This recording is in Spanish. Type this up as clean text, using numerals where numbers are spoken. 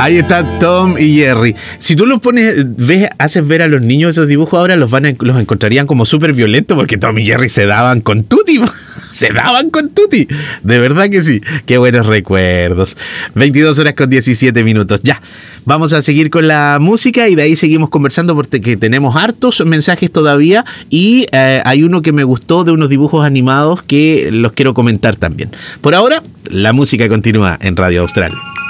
Ahí está Tom y Jerry. Si tú los pones, haces ver a los niños esos dibujos ahora, los encontrarían como súper violentos porque Tom y Jerry se daban con tutti. Se daban con tutti. De verdad que sí. Qué buenos recuerdos. 22:17. Ya. Vamos a seguir con la música y de ahí seguimos conversando porque tenemos hartos mensajes todavía y hay uno que me gustó de unos dibujos animados que los quiero comentar también. Por ahora, la música continúa en Radio Austral.